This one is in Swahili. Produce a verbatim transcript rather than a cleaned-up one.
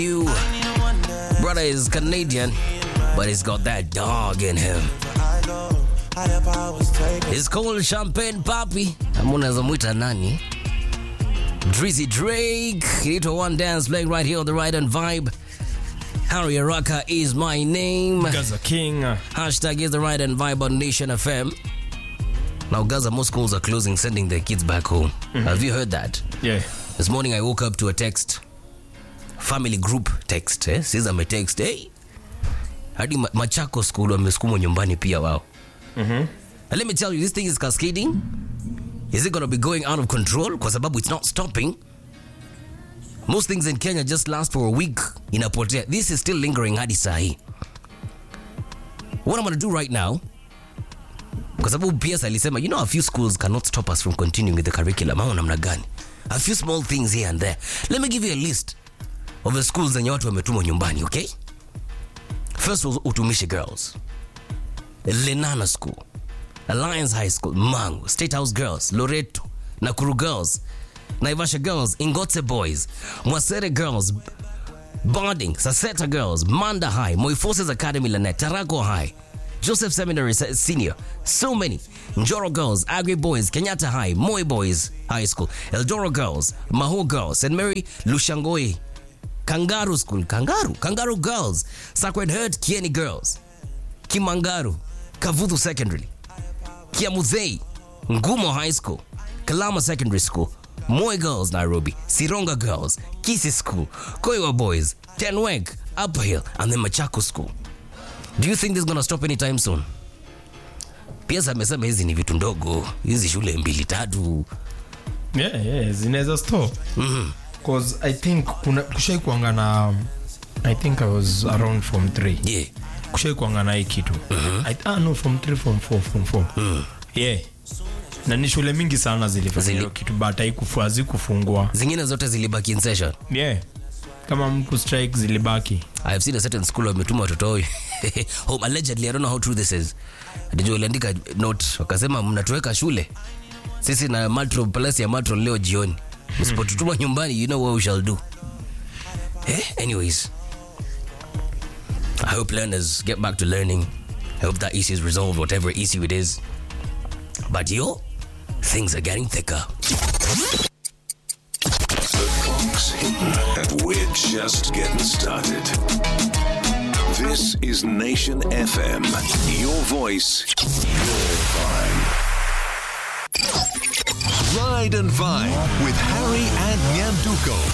You brother is Canadian, but he's got that dog in him. It's called Champagne Papi. I'm unaweza muita nani? Drizzy Drake. Hito One Dance playing right here on the Right and Vibe. Harry Araka is my name. Gaza King. Hashtag is the Right and Vibe on Nation F M. Now Gaza, most schools are closing, sending their kids back home. Mm-hmm. Have you heard that? Yeah. This morning I woke up to a text. Family group text. Eh? Siza me text. Hey. Hadi Machako school wamesukuma nyumbani pia wao. Mhm. And let me tell you, this thing is cascading. Is it going to be going out of control? Kwa sababu it's not stopping. Most things in Kenya just last for a week. Inapotea. This is still lingering hadi sahi. What I'm going to do right now, kwa sababu P S alisema, you know, a few schools cannot stop us from continuing with the curriculum. Hao namna gani? A few small things here and there. Let me give you a list of the schools zenye watu wametumwa nyumbani, okay? First was Utumishi Girls, Lenana School, Alliance High School, Mangu, State House Girls, Loreto, Nakuru Girls, Naivasha Girls, Ingotse Boys, Mwasere Girls, Bonding, Saseta Girls, Manda High, Moi Forces Academy Lanet, Tarako High, Joseph Seminary Senior, so many. Njoro Girls, Agri Boys, Kenyatta High, Moi Boys High School, Eldora Girls, Maho Girls, Saint Mary Lushangoi, Kangaroo School, Kangaroo, Kangaroo Girls, Sacred Heart Kieni Girls, Kimangaru, Kavudu Secondary, Kiamuzei, Ngumo High School, Kalama Secondary School, Moi Girls Nairobi, Sironga Girls, Kisi School, Koiwa Boys, Tenweg, Upper Hill, and then Machako School. Do you think this is going to stop anytime soon? Pia amesema hizi ni vitu ndogo, hizi shule mbili tatu. Yeah, yeah, zinaweza stop. Mhm. Because I think kuna kushai kuanga na I think I was around form three. Yeah. Kushai kuanga na hii kitu. Mm-hmm. I ah no form three form four form four. Mm. Yeah. Na ni shule mingi sana zilifanya Zili. kitu but haikufuazi kufungwa. Zingine zote zilibaki in session. Yeah. Kama mku strike zilibaki. I have seen a certain school wametuma watoto wao home allegedly. I don't know how true this is. Ndio iliandika note wakasema mnatuweka shule sisi na Matro Palace ya Matro leo jioni. Usipotutuma nyumbani, you know what we shall do. Eh? Anyways, I hope learners get back to learning. I hope that issue is resolved, whatever issue it is. But yo, things are getting thicker. The clock's hitting, and we're just getting started. This is Nation F M. Your voice, your vibe. Ride and Vibe with Harry and Nyanduko.